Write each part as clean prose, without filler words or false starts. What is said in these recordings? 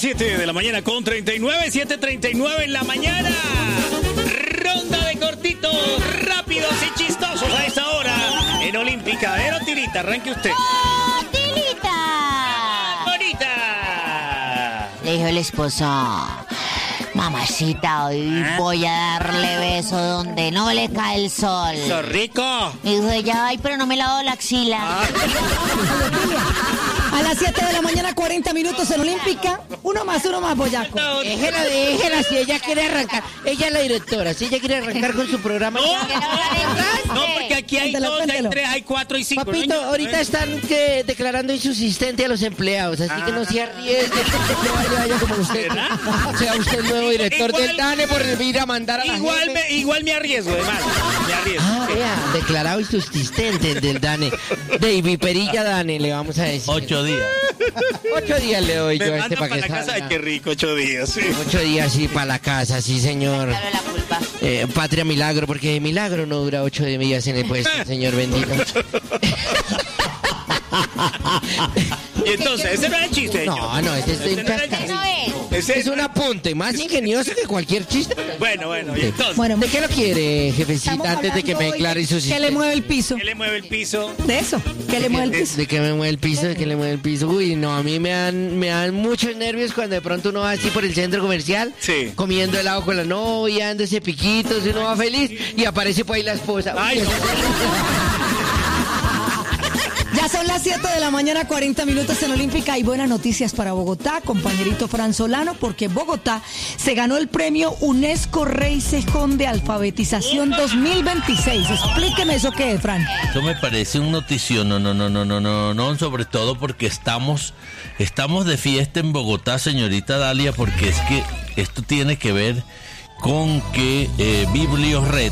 7 de la mañana con 39, 7:39 en la mañana. Ronda de cortitos, rápidos y chistosos a esta hora en Olímpica. A ver, Tirita, arranque usted. ¡Oh, Tirita! ¡Bonita! Le dijo el esposo: mamacita, hoy voy a darle beso donde no le cae el sol. ¡Lo rico! Y dijo ella: ay, pero no me lavo la axila. A las 7 de la mañana, 40 minutos en Olímpica. Uno más, boyaco. Déjela, si ella quiere arrancar. Ella es la directora, si ella quiere arrancar con su programa. No, porque aquí hay Cuéntelo, dos, cuéntelo. hay tres, hay cuatro y cinco. Papito, ¿no? ahorita están declarando insubsistente a los empleados, así que no se arriesgue. Que vaya como usted. ¿Verdad? Sea usted el nuevo director Igual- del DANE por ir a mandar a la gente. Igual me arriesgo, hermano. Me arriesgo. Vea, declarado insubsistente el del DANE. David Perilla DANE, le vamos a decir. 8 días. 8 días le doy Me yo a manda este para para que la casa. Ay, salga. qué rico, 8 días. Sí. 8 días, sí, para la casa, sí, señor. Claro, la culpa. Patria Milagro, porque de milagro no dura 8 días en el puesto, señor bendito. Y entonces, ese no es el chiste. No, ese es Ese no era el cascado. chiste. No es. Ese Es un apunte más ingenioso que cualquier chiste. Bueno, y entonces. Bueno, ¿De qué lo quiere, estamos jefecita, antes de que me hablando declare hoy su de que le sistema? mueve el piso. ¿Qué le mueve el piso? De eso, que le mueve el piso. ¿De que me mueve el piso? ¿De que le mueve el piso? Uy, no, a mí me dan muchos nervios cuando de pronto uno va así por el centro comercial, Sí. comiendo helado con la novia, dándose piquitos, y uno va feliz, y aparece por ahí la esposa. Uy, Ay, no. Ya son las 7 de la mañana, 40 minutos en Olímpica. Hay buenas noticias para Bogotá, compañerito Fran Solano, porque Bogotá se ganó el premio UNESCO Rey Cejón de Alfabetización 2026. Explíqueme eso qué es, Fran. Eso me parece un notición, no, sobre todo porque estamos de fiesta en Bogotá, señorita Dalia, porque es que esto tiene que ver con que Biblioret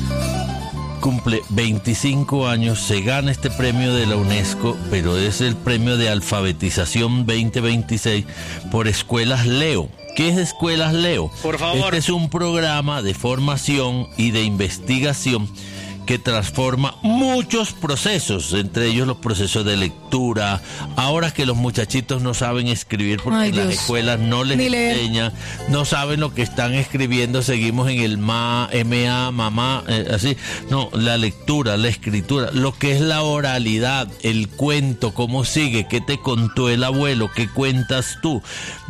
cumple 25 años, se gana este premio de la UNESCO, pero es el premio de alfabetización 2026 por Escuelas Leo. ¿Qué es Escuelas Leo? Por favor. Este es un programa de formación y de investigación que transforma muchos procesos, entre ellos los procesos de lectura. Ahora que los muchachitos no saben escribir porque Ay, en las Dios. escuelas no les Ni leer. enseñan, no saben lo que están escribiendo, seguimos en el mamá, así. No, la lectura, la escritura, lo que es la oralidad, el cuento, cómo sigue, qué te contó el abuelo, qué cuentas tú.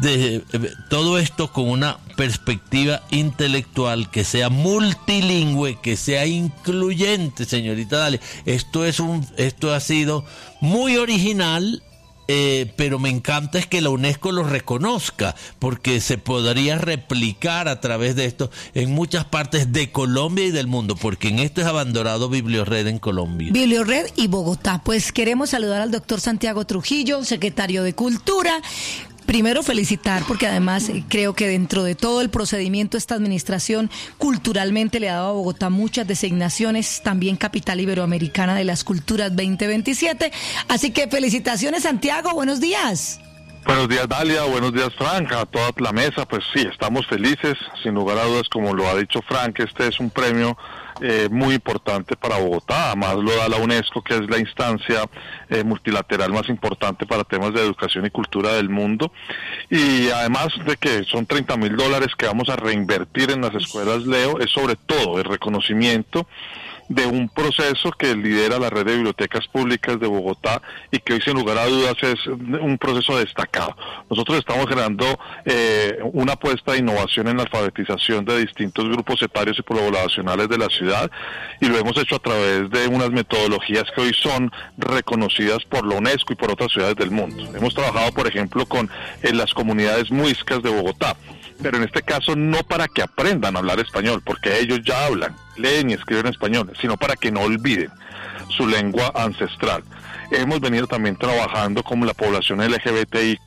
Todo esto con una perspectiva intelectual que sea multilingüe, que sea incluyente, señorita Dale. Esto ha sido muy original, pero me encanta es que la UNESCO lo reconozca, porque se podría replicar a través de esto en muchas partes de Colombia y del mundo, porque en esto es abandonado Bibliored en Colombia. Bibliored y Bogotá. Pues queremos saludar al doctor Santiago Trujillo, secretario de Cultura. Primero felicitar, porque además creo que dentro de todo el procedimiento esta administración culturalmente le ha dado a Bogotá muchas designaciones, también Capital Iberoamericana de las Culturas 2027. Así que felicitaciones, Santiago, buenos días. Buenos días, Dalia, buenos días, Frank, a toda la mesa. Pues sí, estamos felices, sin lugar a dudas, como lo ha dicho Frank, este es un premio muy importante para Bogotá. Además lo da la UNESCO, que es la instancia multilateral más importante para temas de educación y cultura del mundo, y además de que son $30,000 que vamos a reinvertir en las escuelas Leo, es sobre todo el reconocimiento de un proceso que lidera la red de bibliotecas públicas de Bogotá y que hoy sin lugar a dudas es un proceso destacado. Nosotros estamos generando una apuesta de innovación en la alfabetización de distintos grupos etarios y poblacionales de la ciudad, y lo hemos hecho a través de unas metodologías que hoy son reconocidas por la UNESCO y por otras ciudades del mundo. Hemos trabajado, por ejemplo, con las comunidades muiscas de Bogotá, pero en este caso no para que aprendan a hablar español, porque ellos ya hablan, leen y escriben español, sino para que no olviden su lengua ancestral. Hemos venido también trabajando con la población LGBTIQ+,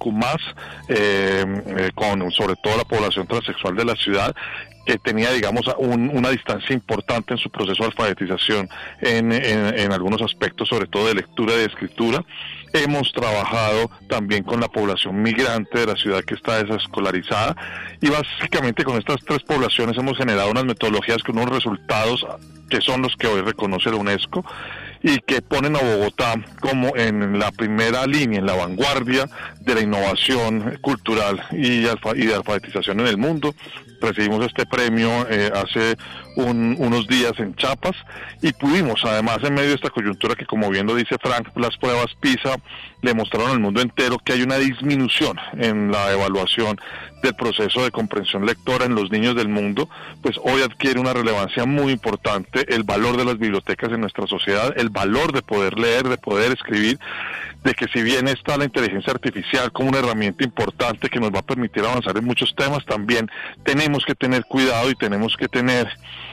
con sobre todo la población transexual de la ciudad, que tenía, digamos, una distancia importante en su proceso de alfabetización en algunos aspectos, sobre todo de lectura y de escritura. Hemos trabajado también con la población migrante de la ciudad que está desescolarizada, y básicamente con estas tres poblaciones hemos generado unas metodologías con unos resultados que son los que hoy reconoce la UNESCO, y que ponen a Bogotá como en la primera línea, en la vanguardia de la innovación cultural y de alfabetización en el mundo. Recibimos este premio hace unos días en Chiapas y pudimos, además, en medio de esta coyuntura que, como bien lo dice Frank, las pruebas PISA le mostraron al mundo entero que hay una disminución en la evaluación del proceso de comprensión lectora en los niños del mundo, pues hoy adquiere una relevancia muy importante el valor de las bibliotecas en nuestra sociedad, el valor de poder leer, de poder escribir, de que si bien está la inteligencia artificial como una herramienta importante que nos va a permitir avanzar en muchos temas, también tenemos que tener cuidado y tenemos que tener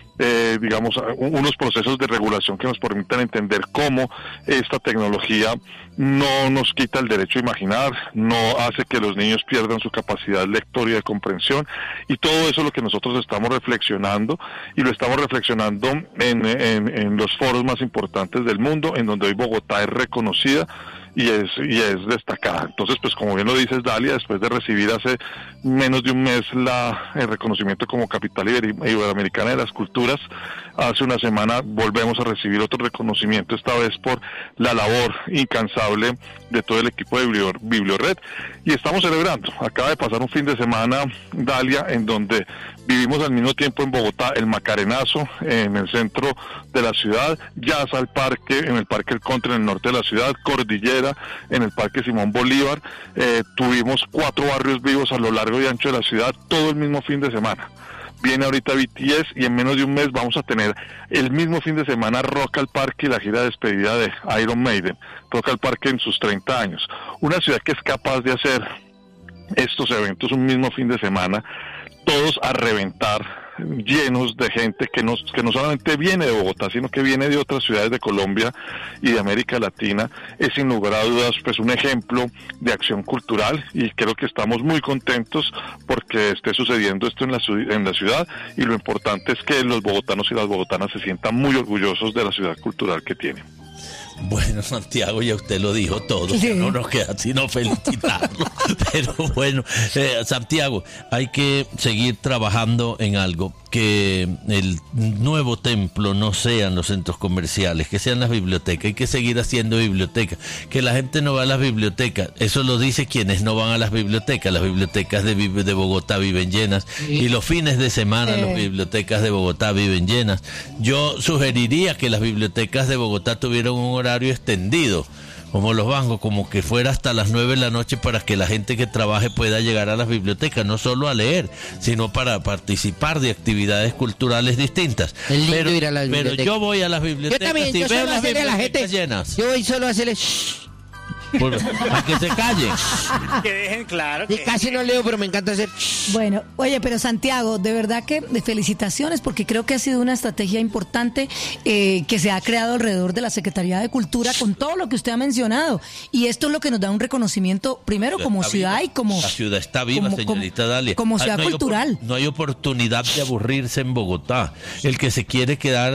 unos procesos de regulación que nos permitan entender cómo esta tecnología no nos quita el derecho a imaginar, no hace que los niños pierdan su capacidad lectora y de comprensión, y todo eso es lo que nosotros estamos reflexionando, y lo estamos reflexionando en los foros más importantes del mundo, en donde hoy Bogotá es reconocida y es destacada. Entonces, pues como bien lo dices, Dalia, después de recibir hace menos de un mes el reconocimiento como capital iberoamericana de las culturas, hace una semana volvemos a recibir otro reconocimiento, esta vez por la labor incansable de todo el equipo de Bibliored, y estamos celebrando. Acaba de pasar un fin de semana, Dalia, en donde vivimos al mismo tiempo en Bogotá el Macarenazo, en el centro de la ciudad, Jazz al Parque, en el Parque El Country en el norte de la ciudad, Cordillera en el Parque Simón Bolívar. Tuvimos 4 barrios vivos a lo largo y ancho de la ciudad, todo el mismo fin de semana. Viene ahorita BTS y en menos de un mes vamos a tener el mismo fin de semana Rock al Parque y la gira de despedida de Iron Maiden, Rock al Parque en sus 30 años. Una ciudad que es capaz de hacer estos eventos un mismo fin de semana, todos a reventar, llenos de gente que no solamente viene de Bogotá, sino que viene de otras ciudades de Colombia y de América Latina, es sin lugar a dudas pues un ejemplo de acción cultural, y creo que estamos muy contentos porque esté sucediendo esto en la ciudad, y lo importante es que los bogotanos y las bogotanas se sientan muy orgullosos de la ciudad cultural que tienen. Bueno, Santiago, ya usted lo dijo todo, sí. No nos queda sino felicitarlo. Pero bueno, Santiago, hay que seguir trabajando en algo, que el nuevo templo no sean los centros comerciales, que sean las bibliotecas. Hay que seguir haciendo bibliotecas, que la gente no va a las bibliotecas, eso lo dice quienes no van a las bibliotecas de Bogotá viven llenas, y los fines de semana las bibliotecas de Bogotá viven llenas. Yo sugeriría que las bibliotecas de Bogotá tuvieran un horario extendido, como los bancos, como que fuera hasta las 9 de la noche, para que la gente que trabaje pueda llegar a las bibliotecas, no solo a leer, sino para participar de actividades culturales distintas. Es lindo ir a las bibliotecas. Pero yo voy a las bibliotecas, yo también, y veo las bibliotecas llenas. Yo voy solo a hacerle para que se callen. Que dejen claro. Y casi no leo, pero me encanta hacer. Bueno, oye, pero Santiago, de verdad que felicitaciones, porque creo que ha sido una estrategia importante que se ha creado alrededor de la Secretaría de Cultura con todo lo que usted ha mencionado. Y esto es lo que nos da un reconocimiento, primero como ciudad y como... La ciudad está viva, señorita Dalia. Como ciudad cultural. No hay oportunidad de aburrirse en Bogotá. El que se quiere quedar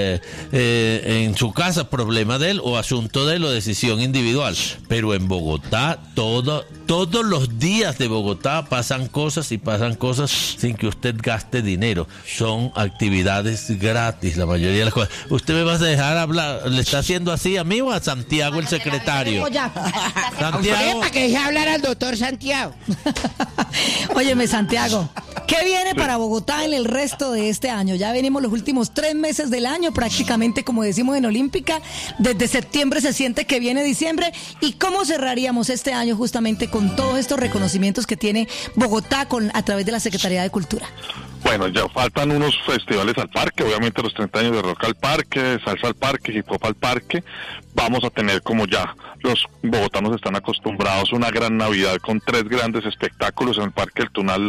en su casa, problema de él, o asunto de él, o decisión individual. Pero en Bogotá, todos los días de Bogotá pasan cosas sin que usted gaste dinero. Son actividades gratis, la mayoría de las cosas. ¿Usted me va a dejar hablar? ¿Le está haciendo así a mí o a Santiago, el secretario? Santiago, para que deje hablar al doctor Santiago. Óyeme, Santiago, ¿qué viene para Bogotá en el resto de este año? Ya venimos los últimos 3 meses del año, prácticamente, como decimos en Olímpica. Desde septiembre se siente que viene diciembre. ¿Y cómo cerraríamos este año justamente con todos estos reconocimientos que tiene Bogotá a través de la Secretaría de Cultura? Bueno, ya faltan unos festivales al parque, obviamente los 30 años de Rock al Parque, Salsa al Parque, Hip Hop al Parque. Vamos a tener, como ya los bogotanos están acostumbrados, una gran Navidad con 3 grandes espectáculos en el Parque El Tunal,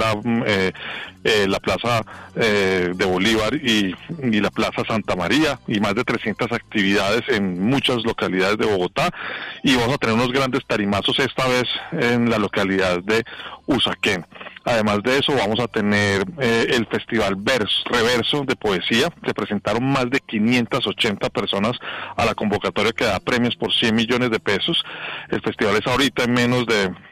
la Plaza de Bolívar y la Plaza Santa María, y más de 300 actividades en muchas localidades de Bogotá, y vamos a tener unos grandes tarimazos esta vez en la localidad de Usaquén. Además de eso, vamos a tener el Festival Reverso de Poesía. Se presentaron más de 580 personas a la convocatoria que da premios por 100 millones de pesos. El festival es ahorita en menos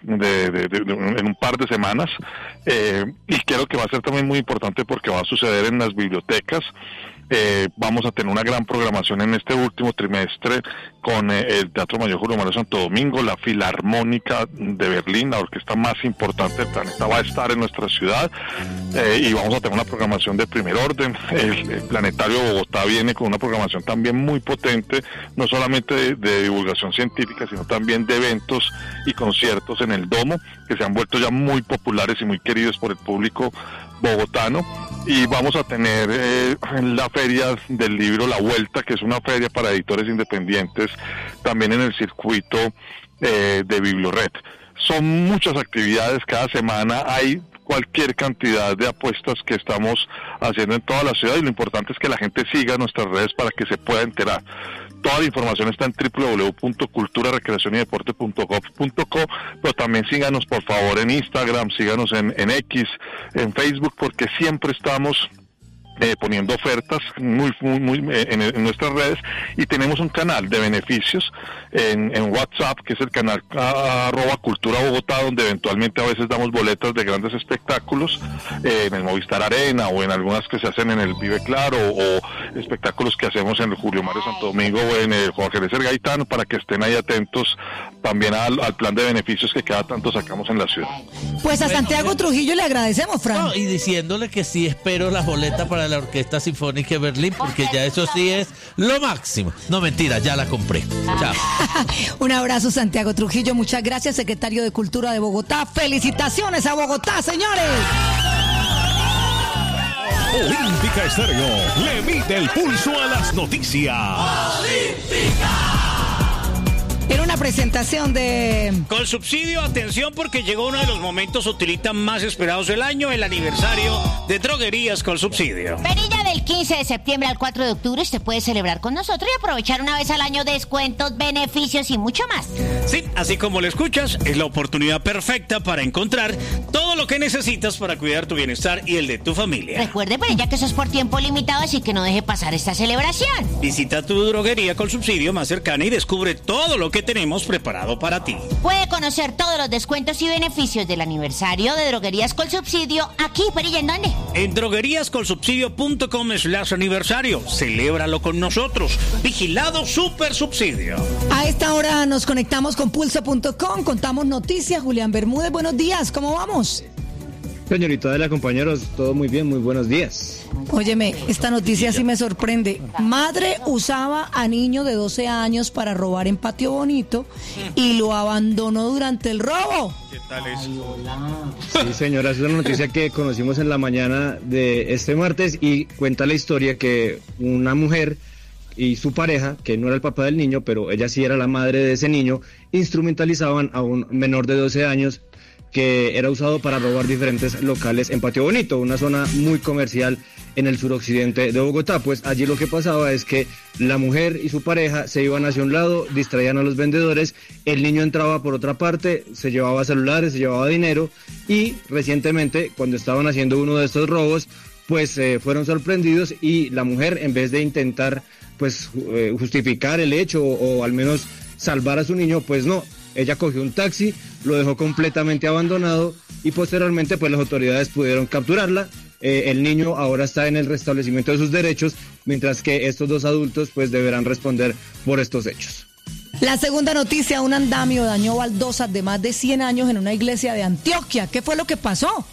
en un par de semanas, y creo que va a ser también muy importante porque va a suceder en las bibliotecas Vamos a tener una gran programación en este último trimestre con el Teatro Mayor Julio Mario Santo Domingo, la Filarmónica de Berlín, la orquesta más importante del planeta va a estar en nuestra ciudad, y vamos a tener una programación de primer orden. El Planetario Bogotá viene con una programación también muy potente, no solamente de divulgación científica, sino también de eventos y conciertos en el Domo, que se han vuelto ya muy populares y muy queridos por el público bogotano. Y vamos a tener la feria del libro La Vuelta, que es una feria para editores independientes, también en el circuito de Bibliored. Son muchas actividades, cada semana hay cualquier cantidad de apuestas que estamos haciendo en toda la ciudad, y lo importante es que la gente siga nuestras redes para que se pueda enterar. Toda la información está en www.culturarecreacionydeporte.gov.co, pero también síganos por favor en Instagram, síganos en X, en Facebook, porque siempre estamos poniendo ofertas muy en nuestras redes, y tenemos un canal de beneficios en WhatsApp, que es el canal @Cultura Bogotá, donde eventualmente a veces damos boletas de grandes espectáculos en el Movistar Arena, o en algunas que se hacen en el Vive Claro, o espectáculos que hacemos en el Julio Mario Santo Domingo o en el Jorge Eliezer Gaitán, para que estén ahí atentos también al plan de beneficios que cada tanto sacamos en la ciudad. Pues a Santiago Trujillo le agradecemos, Fran. No, y diciéndole que sí espero las boletas para la Orquesta Sinfónica de Berlín, porque ya eso sí es lo máximo. No, mentira, ya la compré. Chao. Un abrazo, Santiago Trujillo. Muchas gracias, secretario de Cultura de Bogotá. Felicitaciones a Bogotá, señores. Olímpica Estéreo le mide el pulso a las noticias. Era una presentación de... Colsubsidio, atención, porque llegó uno de los momentos utilitas más esperados del año, el aniversario de Droguerías Colsubsidio. Perilla, del 15 de septiembre al 4 de octubre usted puede celebrar con nosotros y aprovechar una vez al año descuentos, beneficios y mucho más. Sí, así como lo escuchas, es la oportunidad perfecta para encontrar todo lo que necesitas para cuidar tu bienestar y el de tu familia. Recuerde, Perilla, que eso es por tiempo limitado, así que no deje pasar esta celebración. Visita tu droguería Colsubsidio más cercana y descubre todo lo que tenemos preparado para ti. Puede conocer todos los descuentos y beneficios del aniversario de Droguerías Colsubsidio aquí, Perilla, ¿en dónde? En drogueríascolsubsidio.com/aniversario. Celébralo con nosotros. Vigilado Super Subsidio. A esta hora nos conectamos con pulso.com, contamos noticias. Julián Bermúdez, buenos días, ¿cómo vamos? Señorita de la compañeros, todo muy bien, muy buenos días. Óyeme, esta noticia sí me sorprende. Madre usaba a niño de 12 años para robar en Patio Bonito y lo abandonó durante el robo. ¿Qué tal eso? Sí, señora, es una noticia que conocimos en la mañana de este martes, y cuenta la historia que una mujer y su pareja, que no era el papá del niño, pero ella sí era la madre de ese niño, instrumentalizaban a un menor de 12 años que era usado para robar diferentes locales en Patio Bonito, una zona muy comercial en el suroccidente de Bogotá. Pues allí lo que pasaba es que la mujer y su pareja se iban hacia un lado, distraían a los vendedores, el niño entraba por otra parte, se llevaba celulares, se llevaba dinero, y recientemente, cuando estaban haciendo uno de estos robos, pues fueron sorprendidos, y la mujer, en vez de intentar pues justificar el hecho o al menos salvar a su niño, pues no. Ella cogió un taxi, lo dejó completamente abandonado, y posteriormente pues las autoridades pudieron capturarla. El niño ahora está en el restablecimiento de sus derechos, mientras que estos dos adultos pues deberán responder por estos hechos. La segunda noticia, un andamio dañó baldosas de más de 100 años en una iglesia de Antioquia. ¿Qué fue lo que pasó?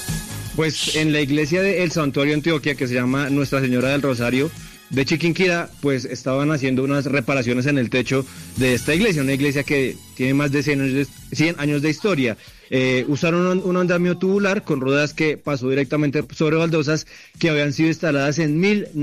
Pues en la iglesia del Santuario Antioquia, que se llama Nuestra Señora del Rosario de Chiquinquirá, pues estaban haciendo unas reparaciones en el techo de esta iglesia, una iglesia que tiene más de 100 años de historia. Usaron un andamio tubular con ruedas que pasó directamente sobre baldosas que habían sido instaladas en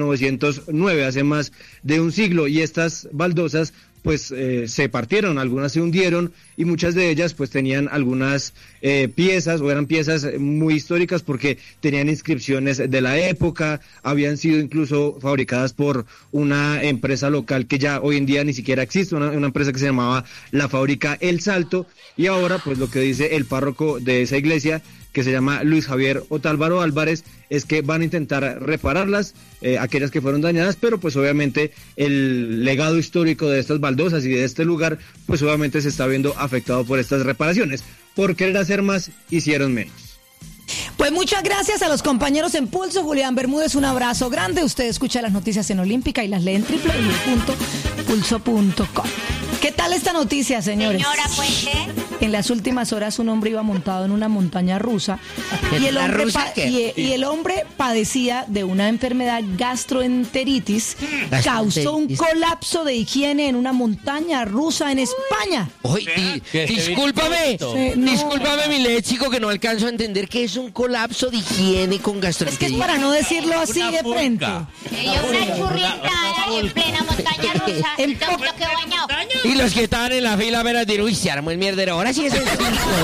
1909, hace más de un siglo, y estas baldosas pues se partieron, algunas se hundieron, y muchas de ellas pues tenían algunas piezas, o eran piezas muy históricas porque tenían inscripciones de la época, habían sido incluso fabricadas por una empresa local que ya hoy en día ni siquiera existe, una empresa que se llamaba la fábrica El Salto. Y ahora pues lo que dice el párroco de esa iglesia, que se llama Luis Javier Otálvaro Álvarez, es que van a intentar repararlas, aquellas que fueron dañadas, pero pues obviamente el legado histórico de estas baldosas y de este lugar, pues obviamente se está viendo afectado por estas reparaciones. Por querer hacer más, hicieron menos. Pues muchas gracias a los compañeros en Pulso. Julián Bermúdez, un abrazo grande. Usted escucha las noticias en Olímpica y las lee en www.pulso.com. ¿Qué tal esta noticia, señores? Señora Puente. En las últimas horas un hombre iba montado en una montaña rusa y el hombre padecía de una enfermedad gastroenteritis. Causó un colapso de higiene en una montaña rusa en España. Oye, discúlpame, discúlpame, mi léxico, que no alcanzo a entender qué es un colapso de higiene con Es que es gastroenteritis. para no decirlo así de frente. Ella una churrientada en plena montaña rusa. En Todo que bañado. Y los que estaban en la fila apenas dirán, uy, se armó el mierdero. Ahora sí es el